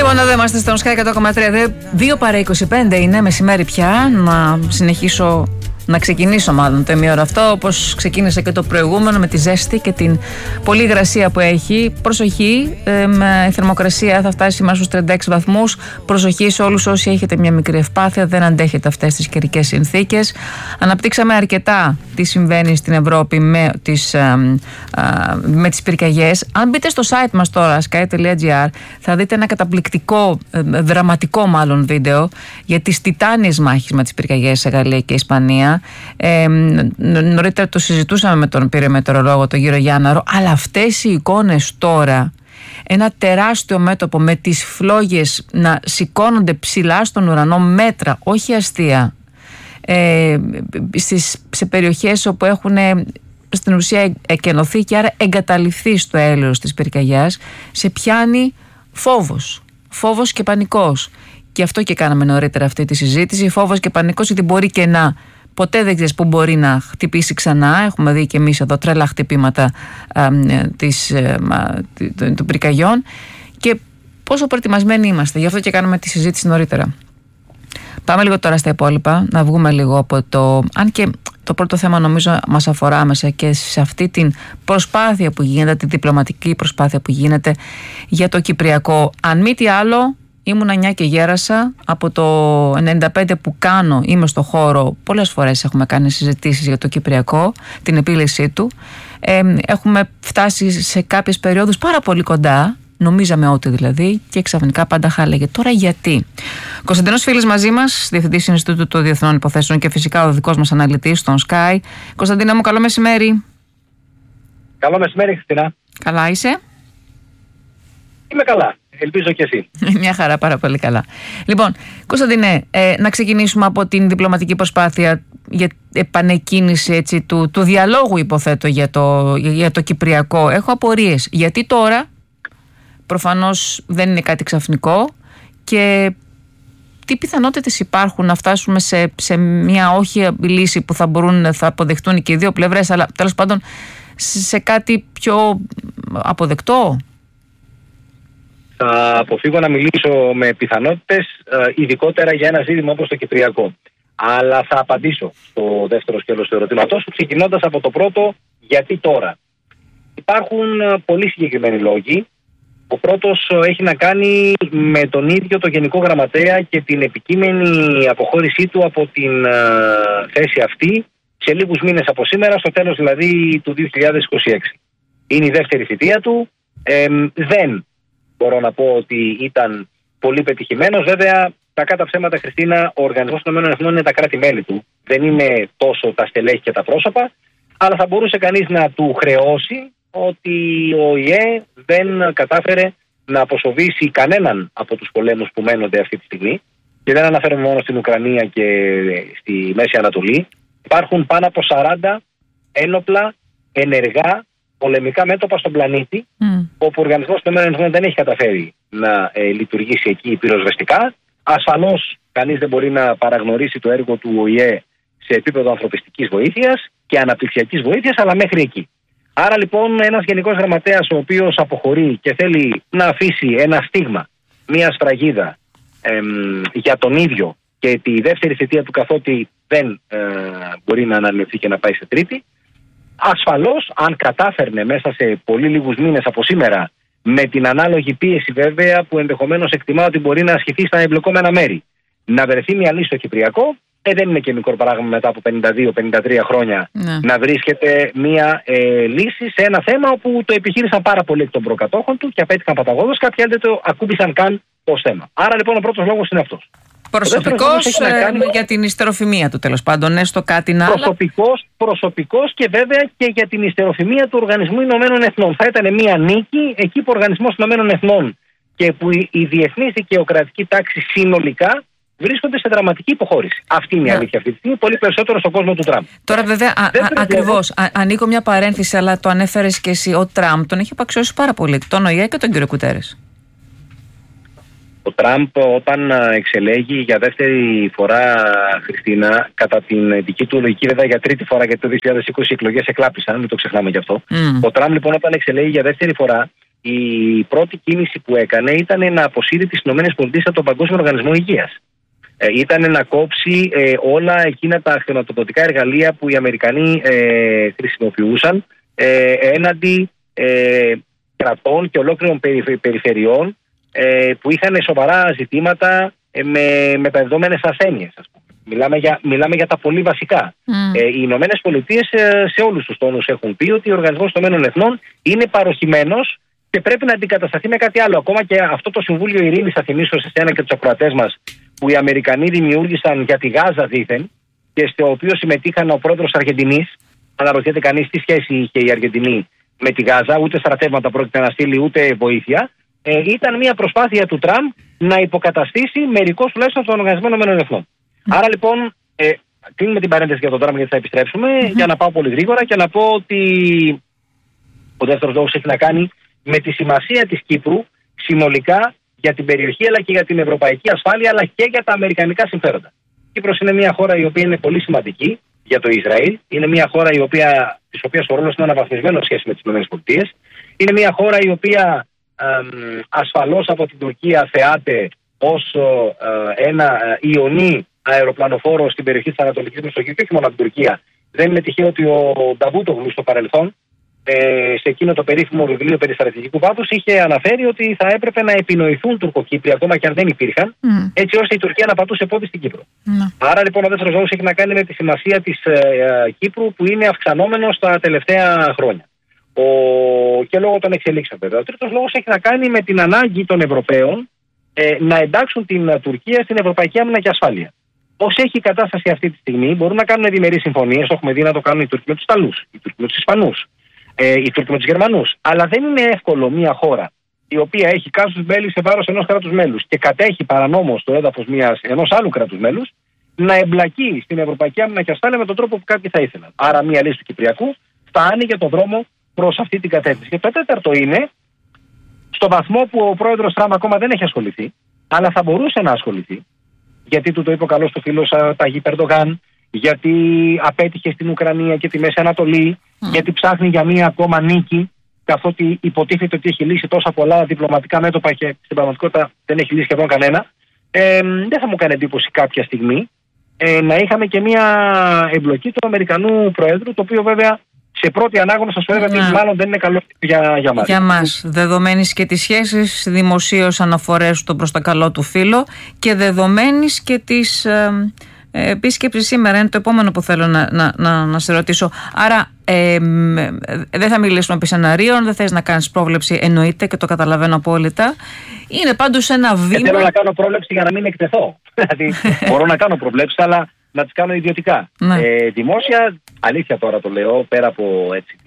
Λοιπόν, εδώ είμαστε στον Sky 100,3. 2 παρά 25 είναι μεσημέρι πια. Να ξεκινήσω μάλλον το ημίωρο αυτό, όπως ξεκίνησε και το προηγούμενο, με τη ζέστη και την πολλή υγρασία που έχει. Προσοχή, η θερμοκρασία θα φτάσει σήμερα στους 36 βαθμούς. Προσοχή σε όλους όσοι έχετε μια μικρή ευπάθεια, δεν αντέχετε αυτές τις καιρικές συνθήκες. Αναπτύξαμε αρκετά τι συμβαίνει στην Ευρώπη με τις πυρκαγιές. Αν μπείτε στο site μας τώρα, sky.gr, θα δείτε ένα καταπληκτικό, δραματικό μάλλον βίντεο για τις τιτάνιες μάχες με τις πυρκαγιές σε Γαλλία και Ισπανία. Νωρίτερα το συζητούσαμε με τον πυρομετεωρολόγο τον κύριο Γιάνναρο, αλλά αυτές οι εικόνες τώρα, ένα τεράστιο μέτωπο με τις φλόγες να σηκώνονται ψηλά στον ουρανό, μέτρα, όχι αστεία, σε περιοχές όπου έχουν στην ουσία εκενωθεί και άρα εγκαταλειφθεί στο έλεος της πυρκαγιάς, σε πιάνει φόβος και πανικός. Και αυτό και κάναμε νωρίτερα αυτή τη συζήτηση, φόβος και πανικός, γιατί μπορεί και ποτέ δεν ξέρεις που μπορεί να χτυπήσει ξανά. Έχουμε δει και εμείς εδώ τρελά χτυπήματα των πυρκαγιών, και πόσο προετοιμασμένοι είμαστε. Γι' αυτό και κάνουμε τη συζήτηση νωρίτερα. Πάμε λίγο τώρα στα υπόλοιπα, να βγούμε λίγο από αν και το πρώτο θέμα νομίζω μας αφορά άμεσα και σε αυτή την προσπάθεια που γίνεται, τη διπλωματική προσπάθεια που γίνεται για το Κυπριακό. Αν μη τι άλλο, ήμουν 9 και γέρασα. Από το 95 που είμαι στο χώρο, πολλές φορές έχουμε κάνει συζητήσεις για το Κυπριακό, την επίλυσή του. Έχουμε φτάσει σε κάποιες περιόδους πάρα πολύ κοντά, νομίζαμε ότι δηλαδή, και ξαφνικά πάντα χάλεγε. Τώρα γιατί? Κωνσταντίνος Φίλης μαζί μας, Διευθυντής Ινστιτούτου Διεθνών Υποθέσεων και φυσικά ο δικός μας αναλυτής στον Sky. Κωνσταντίνα μου, καλό μεσημέρι. Καλό μεσημέρι, Χριστίνα. Καλά είσαι? Είμαι καλά. Ελπίζω και εσύ. Μια χαρά, πάρα πολύ καλά. Λοιπόν, Κωνσταντίνε, να ξεκινήσουμε από την διπλωματική προσπάθεια για επανεκκίνηση του διαλόγου, υποθέτω, για το Κυπριακό. Έχω απορίες. Γιατί τώρα? Προφανώς δεν είναι κάτι ξαφνικό, και τι πιθανότητες υπάρχουν να φτάσουμε σε μια όχι λύση που θα αποδεχτούν και οι δύο πλευρές, αλλά τέλος πάντων σε κάτι πιο αποδεκτό? Θα αποφύγω να μιλήσω με πιθανότητες, ειδικότερα για ένα ζήτημα όπως το Κυπριακό. Αλλά θα απαντήσω στο δεύτερο σκέλος του ερωτήματός σου, ξεκινώντας από το πρώτο, γιατί τώρα. Υπάρχουν πολύ συγκεκριμένοι λόγοι. Ο πρώτος έχει να κάνει με τον ίδιο το Γενικό Γραμματέα και την επικείμενη αποχώρησή του από την θέση αυτή σε λίγους μήνες από σήμερα, στο τέλος δηλαδή του 2026. Είναι η δεύτερη θητεία του. Δεν μπορώ να πω ότι ήταν πολύ πετυχημένος. Βέβαια, κακά τα ψέματα, Χριστίνα, ο Οργανισμός των ΗΠΑ είναι τα κράτη-μέλη του. Δεν είναι τόσο τα στελέχη και τα πρόσωπα, αλλά θα μπορούσε κανείς να του χρεώσει ότι ο ΟΗΕ δεν κατάφερε να αποσοβήσει κανέναν από τους πολέμους που μένονται αυτή τη στιγμή. Και δεν αναφέρομαι μόνο στην Ουκρανία και στη Μέση Ανατολή. Υπάρχουν πάνω από 40 ένοπλα, ενεργά, πολεμικά μέτωπα στον πλανήτη, όπου ο Οργανισμός των ΗΠΑ δεν έχει καταφέρει να λειτουργήσει εκεί πυροσβεστικά. Ασφαλώς, κανείς δεν μπορεί να παραγνωρίσει το έργο του ΟΗΕ σε επίπεδο ανθρωπιστικής βοήθειας και αναπτυξιακής βοήθειας, αλλά μέχρι εκεί. Άρα λοιπόν, ένας Γενικός Γραμματέας ο οποίος αποχωρεί και θέλει να αφήσει ένα στίγμα, μια σφραγίδα για τον ίδιο και τη δεύτερη θητεία του, καθότι δεν μπορεί να αναλυφθεί και να πάει σε τρίτη, ασφαλώς, αν κατάφερνε μέσα σε πολύ λίγους μήνες από σήμερα, με την ανάλογη πίεση βέβαια που ενδεχομένως εκτιμά ότι μπορεί να ασκηθεί στα εμπλεκόμενα μέρη, να βρεθεί μια λύση στο Κυπριακό, δεν είναι και μικρό πράγμα μετά από 52-53 χρόνια να βρίσκεται μια λύση σε ένα θέμα όπου το επιχείρησαν πάρα πολύ εκ των προκατόχων του και απέτυχαν παταγώδως. Κάποιοι άλλοι δεν το ακούμπησαν καν ως θέμα. Άρα λοιπόν ο πρώτος λόγος είναι αυτός. Προσωπικός για την ιστεροφημία του, τέλος πάντων, έστω κάτι να. Προσωπικός και βέβαια και για την ιστεροφημία του Οργανισμού Ηνωμένων Εθνών. Θα ήταν μια νίκη εκεί που ο Οργανισμός Ηνωμένων Εθνών και που η διεθνής δικαιοκρατική τάξη συνολικά βρίσκονται σε δραματική υποχώρηση. Αυτή είναι η αλήθεια αυτή τη στιγμή, πολύ περισσότερο στον κόσμο του Τραμπ. Τώρα, βέβαια, ακριβώς. Ανοίγω μια παρένθεση, αλλά το ανέφερες και εσύ. Ο Τραμπ τον έχει απαξιώσει πάρα πολύ, τον ΟΗΕ και τον κύριο Κουτέρες. Ο Τραμπ, όταν εξελέγει για δεύτερη φορά, Χριστίνα, κατά την δική του λογική, βέβαια για τρίτη φορά, γιατί το 2020 οι εκλογές εκλάπησαν, μην το ξεχνάμε γι' αυτό. Ο Τραμπ, λοιπόν, όταν εξελέγει για δεύτερη φορά, η πρώτη κίνηση που έκανε ήταν να αποσύρει τις ΗΠΑ από τον Παγκόσμιο Οργανισμό Υγείας. Ήταν να κόψει όλα εκείνα τα χρηματοδοτικά εργαλεία που οι Αμερικανοί χρησιμοποιούσαν έναντι κρατών και ολόκληρων περιφερειών που είχαν σοβαρά ζητήματα με τα δεδομένες ασθένειες, ας πούμε. Μιλάμε για τα πολύ βασικά. Οι Ηνωμένες Πολιτείες σε όλους τους τόνους έχουν πει ότι ο Οργανισμός των Ηνωμένων Εθνών είναι παροχημένος και πρέπει να αντικατασταθεί με κάτι άλλο. Ακόμα και αυτό το Συμβούλιο Ειρήνης, θα θυμίσω σε εσένα και τους ακροατές μας, που οι Αμερικανοί δημιούργησαν για τη Γάζα δήθεν και στο οποίο συμμετείχαν ο πρόεδρος Αργεντινής. Αναρωτιέται κανείς τι σχέση είχε η Αργεντινή με τη Γάζα, ούτε στρατεύματα πρόκειται να στείλει, ούτε βοήθεια. Ήταν μια προσπάθεια του Τραμπ να υποκαταστήσει μερικώς τουλάχιστον τον Οργανισμό Ηνωμένων Εθνών. Άρα λοιπόν, κλείνουμε την παρένθεση για τον Τραμπ γιατί θα επιστρέψουμε, για να πάω πολύ γρήγορα και να πω ότι ο δεύτερος λόγος έχει να κάνει με τη σημασία της Κύπρου συνολικά για την περιοχή, αλλά και για την ευρωπαϊκή ασφάλεια, αλλά και για τα αμερικανικά συμφέροντα. Η Κύπρος είναι μια χώρα η οποία είναι πολύ σημαντική για το Ισραήλ. Είναι μια χώρα της οποίας ο ρόλος είναι αναβαθμισμένος σχέση με τις ΗΠΑ. Είναι μια χώρα η οποία ασφαλώς από την Τουρκία θεάται ως ένα ιονί αεροπλανοφόρο στην περιοχή της Ανατολικής Μεσογείου και όχι μόνο από την Τουρκία. Δεν είναι τυχαίο ότι ο Νταβούτογλου στο παρελθόν, σε εκείνο το περίφημο βιβλίο περί στρατηγικού βάθους, είχε αναφέρει ότι θα έπρεπε να επινοηθούν Τουρκοκύπροι, ακόμα και αν δεν υπήρχαν, έτσι ώστε η Τουρκία να πατούσε πόδι στην Κύπρο. Άρα λοιπόν ο δεύτερος λόγος έχει να κάνει με τη σημασία της Κύπρου, που είναι αυξανόμενο στα τελευταία χρόνια. Και λόγω των εξελίξεων, βέβαια. Ο τρίτος λόγος έχει να κάνει με την ανάγκη των Ευρωπαίων να εντάξουν την Τουρκία στην Ευρωπαϊκή Άμυνα και Ασφάλεια. Ως έχει η κατάσταση αυτή τη στιγμή, μπορούν να κάνουν διμερείς συμφωνίες. Το έχουμε δει να το κάνουν οι Τούρκοι με τους Ιταλούς, οι Τούρκοι με τους Ισπανούς, οι Τούρκοι με τους Γερμανούς. Αλλά δεν είναι εύκολο μια χώρα η οποία έχει κάσους μπέλη σε βάρος ενός κράτους μέλους και κατέχει παρανόμως το έδαφος ενός άλλου κράτους μέλους να εμπλακεί στην Ευρωπαϊκή Άμυνα και Ασφάλεια με τον τρόπο που κάποιοι θα ήθελαν. Άρα, μια λύση του Κυπριακού θα άνοιγε τον δρόμο προς αυτή την κατεύθυνση. Και το τέταρτο είναι, στο βαθμό που ο πρόεδρος Τραμπ ακόμα δεν έχει ασχοληθεί, αλλά θα μπορούσε να ασχοληθεί, γιατί του το είπε ο καλός του φίλος Ταγί Ερντογάν, γιατί απέτυχε στην Ουκρανία και τη Μέση Ανατολή, γιατί ψάχνει για μία ακόμα νίκη, καθότι υποτίθεται ότι έχει λύσει τόσα πολλά διπλωματικά μέτωπα και στην πραγματικότητα δεν έχει λύσει σχεδόν κανένα. Δεν θα μου κάνει εντύπωση κάποια στιγμή να είχαμε και μία εμπλοκή του Αμερικανού Προέδρου, το οποίο βέβαια σε πρώτη ανάγνωση σας έλεγα ότι μάλλον δεν είναι καλό για μας. Για μας, δεδομένης και τις σχέσεις δημοσίως αναφορές του προς το καλό του φίλο και δεδομένης και της επίσκεψης σήμερα, είναι το επόμενο που θέλω να σε ρωτήσω. Άρα δεν θα μιλήσουμε επί σεναρίων, δεν θες να κάνεις πρόβλεψη, εννοείται και το καταλαβαίνω απόλυτα. Είναι πάντως ένα βήμα. Θέλω να κάνω πρόβλεψη για να μην εκτεθώ. Δηλαδή μπορώ να κάνω προβλέψεις, αλλά να τις κάνω ιδιωτικά. Δημόσια, αλήθεια τώρα το λέω, πέρα από έτσι,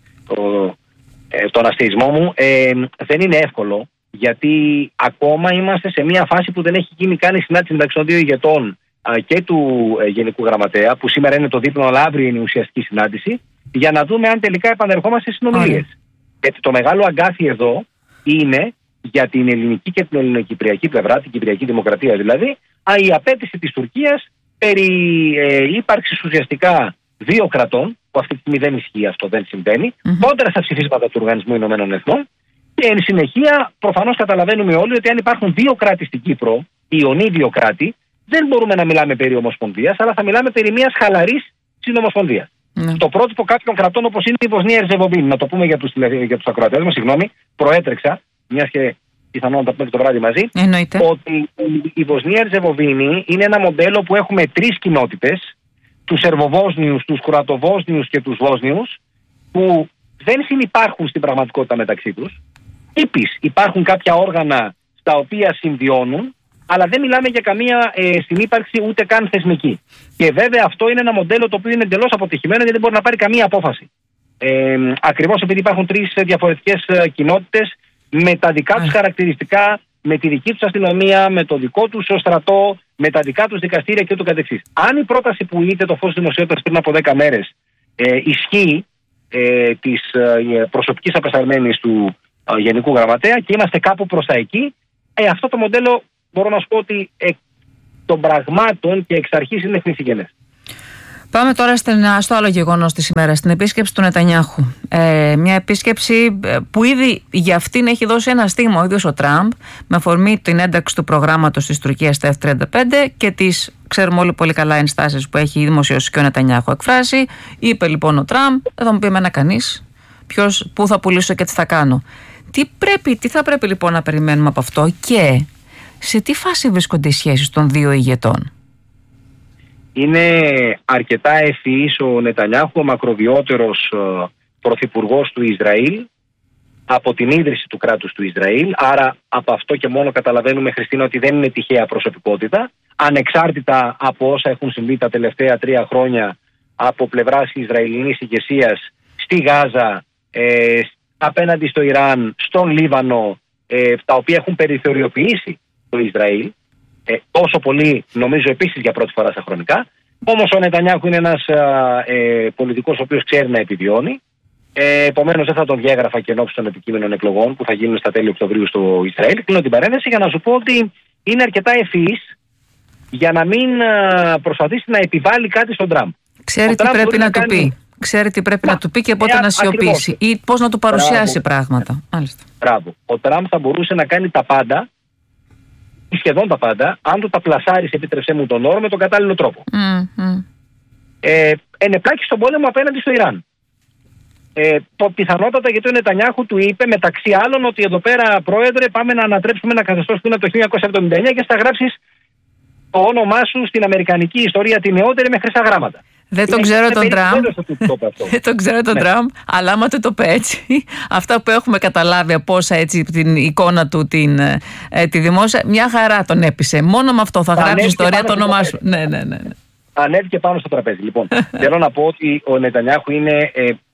τον αστεϊσμό μου, δεν είναι εύκολο, γιατί ακόμα είμαστε σε μια φάση που δεν έχει γίνει καν η συνάντηση μεταξύ των δύο ηγετών και του Γενικού Γραμματέα, που σήμερα είναι το δείπνο, αλλά αύριο είναι η ουσιαστική συνάντηση, για να δούμε αν τελικά επανερχόμαστε στις συνομιλίες. Γιατί το μεγάλο αγκάθι εδώ είναι για την ελληνική και την ελληνοκυπριακή πλευρά, την Κυπριακή Δημοκρατία δηλαδή, η απέτηση της Τουρκίας περί ύπαρξης ουσιαστικά δύο κρατών, που αυτή τη στιγμή δεν ισχύει αυτό, δεν συμβαίνει, κόντρα στα ψηφίσματα του Οργανισμού Ηνωμένων Εθνών. Και εν συνεχεία, προφανώς καταλαβαίνουμε όλοι ότι αν υπάρχουν δύο κράτη στην Κύπρο, ιονί δύο κράτη, δεν μπορούμε να μιλάμε περί ομοσπονδίας, αλλά θα μιλάμε περί μιας χαλαρής συνομοσπονδίας. Το πρότυπο κάποιων κρατών όπως είναι η Βοσνία Ερζεγοβίνη, να το πούμε για τους ακροατές μας, συγγνώμη, προέτρεξα, μιας και πιθανόν να πούμε το βράδυ μαζί, ότι η Βοσνία Ερζεγοβίνη είναι ένα μοντέλο που έχουμε τρεις κοινότητες, τους Σερβοβόσνιους, τους Κροατοβόσνιους και τους Βόσνιους, που δεν συνυπάρχουν στην πραγματικότητα μεταξύ τους. Επίσης υπάρχουν κάποια όργανα στα οποία συμβιώνουν, αλλά δεν μιλάμε για καμία συνύπαρξη ούτε καν θεσμική. Και βέβαια αυτό είναι ένα μοντέλο το οποίο είναι εντελώς αποτυχημένο, γιατί δεν μπορεί να πάρει καμία απόφαση. Ακριβώς επειδή υπάρχουν τρεις διαφορετικές κοινότητες με τα δικά τους χαρακτηριστικά, με τη δική τους αστυνομία, με το δικό τους στρατό, με τα δικά τους δικαστήρια και ούτω καθεξής. Αν η πρόταση που είδε το φως δημοσιότητας πριν από 10 μέρες ισχύει της προσωπικής απεσταλμένης του Γενικού Γραμματέα και είμαστε κάπου προς τα εκεί, αυτό το μοντέλο μπορώ να σου πω ότι των πραγμάτων και εξ αρχής είναι χνησιγενές. Πάμε τώρα στο άλλο γεγονός της ημέρας, στην επίσκεψη του Νετανιάχου. Μια επίσκεψη που ήδη για αυτήν έχει δώσει ένα στίγμα ο ίδιος ο Τραμπ, με αφορμή την ένταξη του προγράμματος της Τουρκίας στα F-35 και τις, ξέρουμε όλοι πολύ καλά, ενστάσεις που έχει δημοσιώσει και ο Νετανιάχου εκφράσει. Είπε λοιπόν ο Τραμπ, δεν θα μου πει εμένα κανείς πού θα πουλήσω και τι θα κάνω. Τι θα πρέπει λοιπόν να περιμένουμε από αυτό και σε τι φάση βρίσκονται οι σχέσεις των δύο ηγετών? Είναι αρκετά ευφυής ο Νετανιάχου, ο μακροβιότερος πρωθυπουργός του Ισραήλ από την ίδρυση του κράτους του Ισραήλ. Άρα από αυτό και μόνο καταλαβαίνουμε, Χριστίνα, ότι δεν είναι τυχαία προσωπικότητα. Ανεξάρτητα από όσα έχουν συμβεί τα τελευταία 3 χρόνια από πλευράς Ισραηλινής ηγεσίας στη Γάζα, απέναντι στο Ιράν, στον Λίβανο, τα οποία έχουν περιθωριοποιήσει το Ισραήλ, τόσο πολύ, νομίζω επίσης για πρώτη φορά στα χρονικά. Όμως ο Νετανιάχου είναι ένας πολιτικός ο οποίος ξέρει να επιβιώνει. Επομένως δεν θα τον διέγραφα και ενώπιση των επικείμενων εκλογών που θα γίνουν στα τέλη Οκτωβρίου στο Ισραήλ. Κλείνω την παρένθεση για να σου πω ότι είναι αρκετά ευφυής για να μην προσπαθήσει να επιβάλλει κάτι στον Τραμπ. Ξέρει τι πρέπει να του πει. Ξέρει τι πρέπει να του πει και πότε να σιωπήσει ή πώς να του παρουσιάσει πράγματα. Μάλιστα. Μπράβο. Ο Τραμπ θα μπορούσε να κάνει τα πάντα, σχεδόν τα πάντα, αν του τα πλασάρει, επιτρέψέ μου τον όρο, με τον κατάλληλο τρόπο. Ενεπλάκη στον πόλεμο απέναντι στο Ιράν. Πιθανότατα γιατί ο Νετανιάχου του είπε μεταξύ άλλων ότι εδώ πέρα, πρόεδρε, πάμε να ανατρέψουμε ένα καθεστώς που είναι από το 1979 και θα γράψεις το όνομά σου στην αμερικανική ιστορία τη νεότερη με χρυσά γράμματα. Δεν τον ξέρω τον Τραμπ. Δεν τον ξέρω τον Τραμπ, αλλά άμα το πει έτσι, αυτά που έχουμε καταλάβει από όσα έτσι την εικόνα του τη δημόσια, μια χαρά τον έπεισε. Μόνο με αυτό θα γράψει ιστορία το όνομά σου. Ναι. Ανέβηκε πάνω στο τραπέζι. Λοιπόν, θέλω να πω ότι ο Νετανιάχου είναι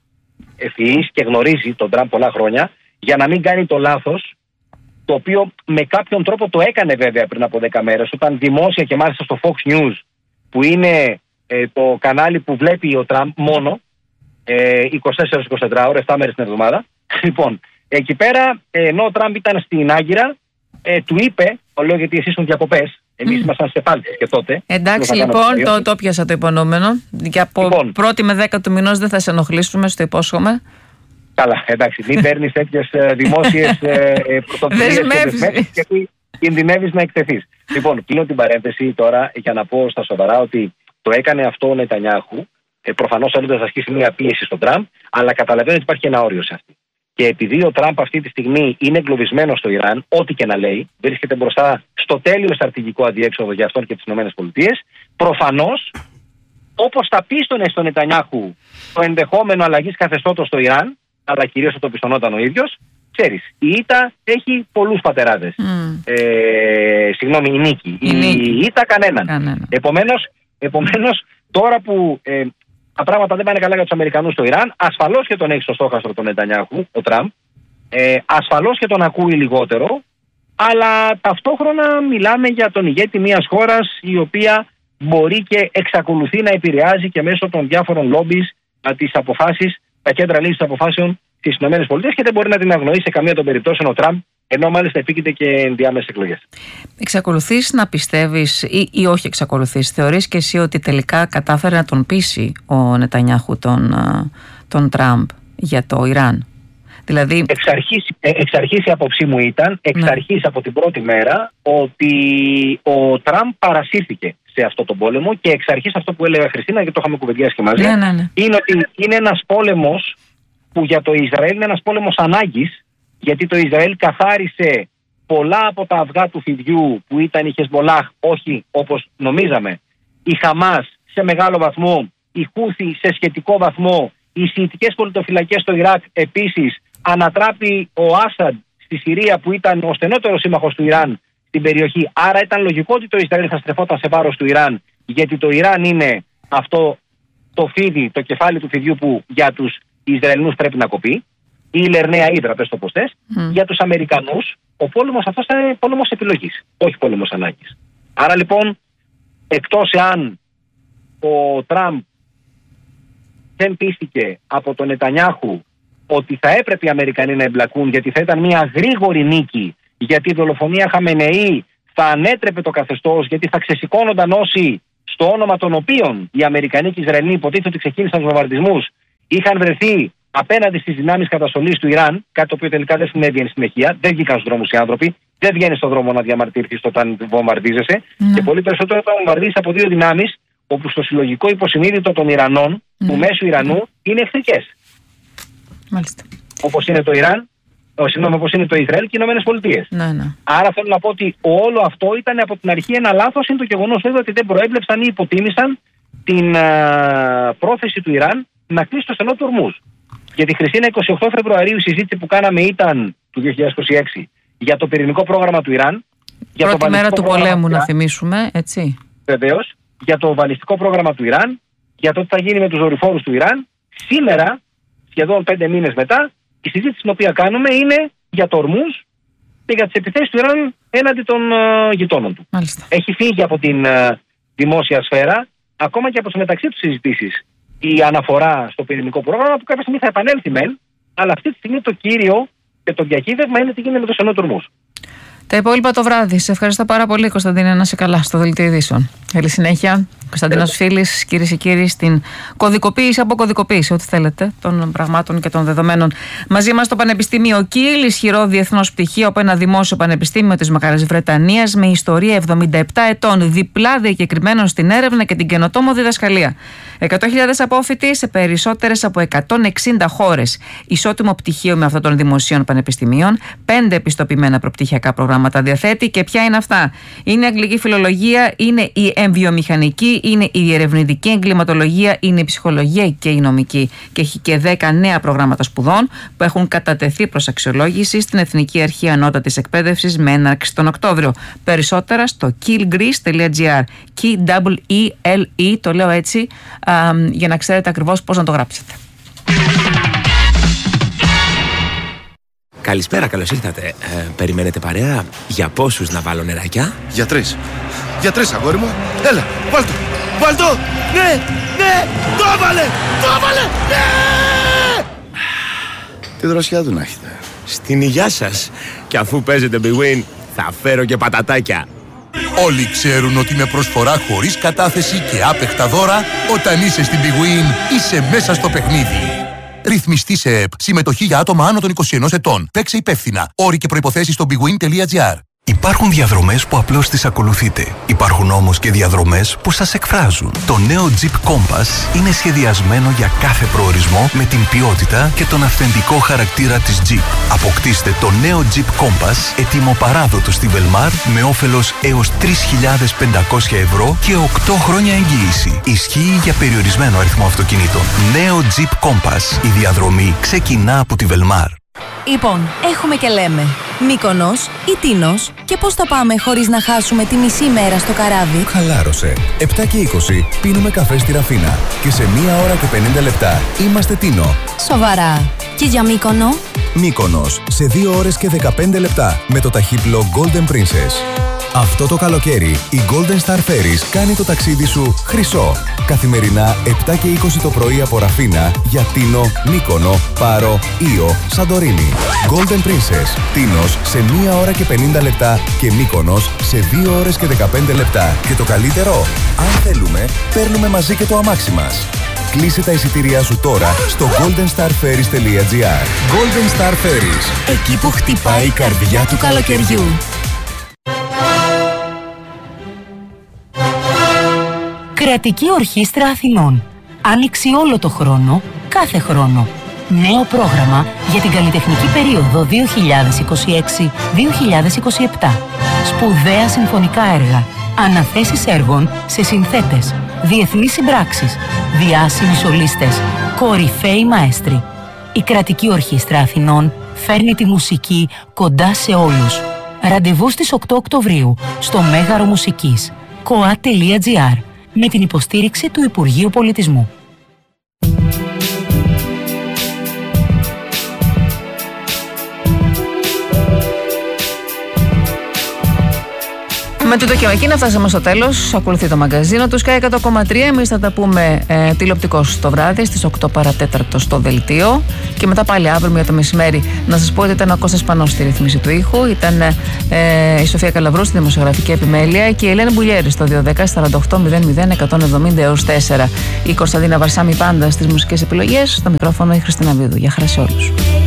ευφυής και γνωρίζει τον Τραμπ πολλά χρόνια για να μην κάνει το λάθος, το οποίο με κάποιον τρόπο το έκανε βέβαια πριν από 10 μέρες, όταν δημόσια και μάλιστα στο Fox News, που είναι το κανάλι που βλέπει ο Τραμπ μόνο 24-24 ώρες, 7 μέρες την εβδομάδα. Λοιπόν, εκεί πέρα, ενώ ο Τραμπ ήταν στην Άγκυρα, του είπε, το λέω γιατί εσείς ήσουν διακοπές, εμείς ήμασταν σε πάλτες και τότε. Εντάξει, λοιπόν, το πιάσα το υπονοούμενο. Και από 1η με 10 του μηνός δεν θα σε ενοχλήσουμε, στο υπόσχομαι. Καλά, εντάξει, μην παίρνεις τέτοιες δημόσιες πρωτοβουλίες, γιατί κινδυνεύεις να εκτεθείς. Λοιπόν, κλείνω την παρένθεση τώρα για να πω στα σοβαρά ότι το έκανε αυτό ο Νετανιάχου, προφανώς θέλοντας να ασκήσει μια πίεση στον Τραμπ, αλλά καταλαβαίνει ότι υπάρχει ένα όριο σε αυτή. Και επειδή ο Τραμπ αυτή τη στιγμή είναι εγκλωβισμένος στο Ιράν, ό,τι και να λέει, βρίσκεται μπροστά στο τέλειο στρατηγικό αδιέξοδο για αυτόν και τις ΗΠΑ, προφανώς, όπως θα πίστονε στον Νετανιάχου το ενδεχόμενο αλλαγής καθεστώτος στο Ιράν, αλλά κυρίως το πιστονόταν ο ίδιος, ξέρεις, η ήττα έχει πολλούς πατεράδες. Συγγνώμη, η νίκη. Η ήττα κανέναν. Επομένως, τώρα που τα πράγματα δεν πάνε καλά για τους Αμερικανούς στο Ιράν, ασφαλώς και τον έχει στο στόχαστρο τον Νετανιάχου, ο Τραμπ, ασφαλώς και τον ακούει λιγότερο, αλλά ταυτόχρονα μιλάμε για τον ηγέτη μιας χώρας η οποία μπορεί και εξακολουθεί να επηρεάζει και μέσω των διάφορων λόμπις τις αποφάσεις, τα κέντρα λήψης αποφάσεων στις ΗΠΑ και δεν μπορεί να την αγνοεί σε καμία των περιπτώσεων ο Τραμπ, ενώ μάλιστα επίκειται και ενδιάμεσες εκλογές. Εξακολουθείς να πιστεύεις ή όχι εξακολουθείς, θεωρείς και εσύ ότι τελικά κατάφερε να τον πείσει ο Νετανιάχου τον Τραμπ για το Ιράν? Δηλαδή... Εξ αρχής η άποψή μου ήταν, από την πρώτη μέρα, ότι ο Τραμπ παρασύρθηκε σε αυτό το πόλεμο και εξ αρχής αυτό που έλεγα, Χριστίνα, γιατί το είχαμε κουβεντιάσει και μαζί, είναι ότι είναι ένας πόλεμος που για το Ισραήλ είναι ένας πόλεμος ανάγκης, γιατί το Ισραήλ καθάρισε πολλά από τα αυγά του φιδιού που ήταν η Χεσμολάχ, όχι όπως νομίζαμε, η Χαμάς σε μεγάλο βαθμό, η Χούθη σε σχετικό βαθμό, οι σιητικές πολιτοφυλακές στο Ιράκ επίσης, ανατράπη ο Άσαντ στη Συρία που ήταν ο στενότερος σύμμαχος του Ιράν στην περιοχή. Άρα ήταν λογικό ότι το Ισραήλ θα στρεφόταν σε βάρος του Ιράν, γιατί το Ιράν είναι αυτό το φίδι, το κεφάλι του φιδιού που για τους Ισραηλινούς πρέπει να κοπεί. Η Λερναία Ύδρα, πες το πως θες. Για τους Αμερικανούς, ο πόλεμος αυτός ήταν πόλεμος επιλογής, όχι πόλεμος ανάγκης. Άρα λοιπόν, εκτός εάν ο Τραμπ δεν πίστηκε από τον Νετανιάχου ότι θα έπρεπε οι Αμερικανοί να εμπλακούν, γιατί θα ήταν μια γρήγορη νίκη, γιατί η δολοφονία Χαμενεή θα ανέτρεπε το καθεστώς, γιατί θα ξεσηκώνονταν όσοι στο όνομα των οποίων οι Αμερικανοί και οι Ισραηλοί υποτίθεται ότι ξεκίνησαν τους βομβαρδισμούς, είχαν βρεθεί απέναντι στις δυνάμεις καταστολής του Ιράν, κάτι το οποίο τελικά δεν συνέβη εν συνεχεία. Δεν βγήκαν στους δρόμους οι άνθρωποι, δεν βγαίνεις στον δρόμο να διαμαρτυρηθείς όταν βομβαρδίζεσαι. Και πολύ περισσότερο όταν βομβαρδίζεις από δύο δυνάμεις, όπου στο συλλογικό υποσυνείδητο των Ιρανών, του μέσου Ιρανού, είναι εχθρικές. Όπως είναι το Ιράν, όπως είναι το Ισραήλ και οι Ηνωμένες Πολιτείες. Άρα θέλω να πω ότι όλο αυτό ήταν από την αρχή ένα λάθος. Είναι το γεγονός βέβαια ότι δεν προέβλεψαν ή υποτίμησαν την πρόθεση του Ιράν να κλείσει το στενό του Ορμούζ. Γιατί Χριστίνα, 28 Φεβρουαρίου η συζήτηση που κάναμε ήταν του 2026 για το πυρηνικό πρόγραμμα του Ιράν. Πρώτη μέρα του πολέμου, να θυμίσουμε, έτσι. Βεβαίως, για το βαλιστικό πρόγραμμα του Ιράν, για το τι θα γίνει με τους δορυφόρους του Ιράν. Σήμερα, σχεδόν 5 μήνες μετά, η συζήτηση την οποία κάνουμε είναι για το Ορμούζ και για τις επιθέσεις του Ιράν έναντι των γειτόνων του. Μάλιστα. Έχει φύγει από την δημόσια σφαίρα, ακόμα και από τις μεταξύ τους συζητήσεις, η αναφορά στο πυρηνικό πρόγραμμα που κάποια στιγμή θα επανέλθει μεν, αλλά αυτή τη στιγμή το κύριο και το διακύβευμα είναι τι γίνεται με το στενό του Ορμούζ. Τα υπόλοιπα το βράδυ. Σε ευχαριστώ πάρα πολύ, Κωνσταντίνε. Να είσαι καλά στο Δελτίο Ειδήσεων. Καλή συνέχεια. Κωνσταντίνος Φίλης, κυρίες και κύριοι, στην κωδικοποίηση, αποκωδικοποίηση, ό,τι θέλετε, των πραγμάτων και των δεδομένων. Μαζί μας το Πανεπιστήμιο Κιλ, ισχυρό διεθνώς πτυχίο από ένα δημόσιο πανεπιστήμιο της Μεγάλης Βρετανίας, με ιστορία 77 ετών, διπλά διακεκριμένο στην έρευνα και την καινοτόμο διδασκαλία. 100.000 απόφοιτοι σε περισσότερες από 160 χώρες. Ισότιμο πτυχίο με αυτό των δημοσίων πανεπιστημίων. 5 επιστοποιημένα προπτυχιακά προγράμματα διαθέτει. Και ποια είναι αυτά? Είναι η αγγλική φιλολογία, είναι η εμβιομηχανική, είναι η διερευνητική εγκληματολογία, είναι η ψυχολογία και η νομική. Και έχει και 10 νέα προγράμματα σπουδών που έχουν κατατεθεί προς αξιολόγηση στην Εθνική Αρχή Ανώτατης Εκπαίδευσης με έναρξη τον Οκτώβριο. Περισσότερα στο killgreece.gr. K-E-E-L-E, το λέω έτσι, για να ξέρετε ακριβώς πώς να το γράψετε. Καλησπέρα, καλώς ήρθατε. Περιμένετε παρέα? Για πόσους να βάλω νεράκια? Για 3. Για 3, αγόρι μου. Έλα, βάλ' το. Βάλ' το. Ναι, ναι, το έβαλε. Το έβαλε. Ναι. Τι δροσιά του να έχετε. Στην υγειά σας. Και αφού παίζετε Big Win, θα φέρω και πατατάκια. Όλοι ξέρουν ότι με προσφορά χωρίς κατάθεση και άπεχτα δώρα, όταν είσαι στην Big Win, είσαι μέσα στο παιχνίδι. Ρυθμιστή σε ΕΠ. Συμμετοχή για άτομα άνω των 21 ετών. Παίξε υπεύθυνα. Όροι και προϋποθέσεις στο bigwin.gr. Υπάρχουν διαδρομές που απλώς τις ακολουθείτε. Υπάρχουν όμως και διαδρομές που σας εκφράζουν. Το νέο Jeep Compass είναι σχεδιασμένο για κάθε προορισμό με την ποιότητα και τον αυθεντικό χαρακτήρα της Jeep. Αποκτήστε το νέο Jeep Compass έτοιμο παράδοτο στη Velmar με όφελος έως 3.500 ευρώ και 8 χρόνια εγγύηση. Ισχύει για περιορισμένο αριθμό αυτοκινήτων. Νέο Jeep Compass. Η διαδρομή ξεκινά από τη Velmar. Λοιπόν, έχουμε και λέμε Μύκονος ή Τίνος, και πώς θα πάμε χωρίς να χάσουμε τη μισή μέρα στο καράβι? Χαλάρωσε. 7 και 20 πίνουμε καφέ στη Ραφίνα και σε 1 ώρα και 50 λεπτά είμαστε Τίνο. Σοβαρά. Και για Μύκονο? Μύκονος σε 2 ώρες και 15 λεπτά με το ταχύπλο Golden Princess. Αυτό το καλοκαίρι η Golden Star Ferries κάνει το ταξίδι σου χρυσό. Καθημερινά 7 και 20 το πρωί από Ραφίνα για Τίνο, Μύκονο, Πάρο, Ήο, Σαντορίνη. Golden Princess, Τίνος σε 1 ώρα και 50 λεπτά και Μύκονος σε 2 ώρες και 15 λεπτά. Και το καλύτερο, αν θέλουμε, παίρνουμε μαζί και το αμάξι μας. Κλείσε τα εισιτήριά σου τώρα στο goldenstarferries.gr. Golden Star Ferries, εκεί που χτυπάει η καρδιά του καλοκαιριού. Κρατική Ορχήστρα Αθηνών. Άνοιξη όλο το χρόνο, κάθε χρόνο. Νέο πρόγραμμα για την καλλιτεχνική περίοδο 2026-2027. Σπουδαία συμφωνικά έργα. Αναθέσεις έργων σε συνθέτες. Διεθνείς συμπράξεις. Διάσημοι σολίστες. Κορυφαίοι μαέστροι. Η Κρατική Ορχήστρα Αθηνών φέρνει τη μουσική κοντά σε όλους. Ραντεβού στις 8 Οκτωβρίου στο Μέγαρο Μουσικής. koa.gr. με την υποστήριξη του Υπουργείου Πολιτισμού. Με τούτο και με εκείνα φτάσαμε στο τέλος. Ακολουθεί το μαγκαζίνο του Sky 100,3. Εμείς θα τα πούμε τηλεοπτικώς το βράδυ στις 8 παρατέταρτο στο δελτίο. Και μετά πάλι αύριο για το μεσημέρι. Να σας πω ότι ήταν ο Κώστας Πανός στη ρύθμιση του ήχου. Ήταν η Σοφία Καλαβρού στη δημοσιογραφική επιμέλεια και η Ελένη Μπουλιέρη στο 210-4800-104. Η Κωνσταντίνα Βαρσάμι πάντα στις μουσικές επιλογές. Στο μικρόφωνο η Χριστίνα Βίδου. Γεια χαρά σε όλους.